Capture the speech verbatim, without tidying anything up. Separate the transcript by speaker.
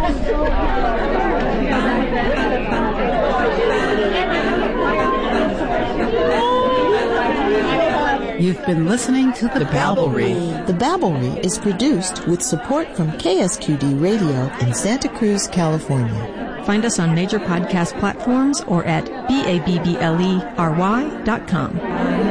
Speaker 1: You've been listening to The Babblery.
Speaker 2: The Babblery is produced with support from K S Q D Radio in Santa Cruz, California.
Speaker 3: Find us on major podcast platforms or at B A B B L E R Y dot com.